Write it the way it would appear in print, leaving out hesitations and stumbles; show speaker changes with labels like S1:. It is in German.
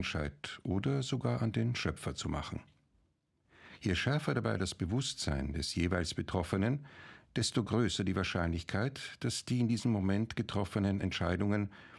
S1: Menschheit oder sogar an den Schöpfer zu machen. Je schärfer dabei das Bewusstsein des jeweils Betroffenen, desto größer die Wahrscheinlichkeit, dass die in diesem Moment getroffenen Entscheidungen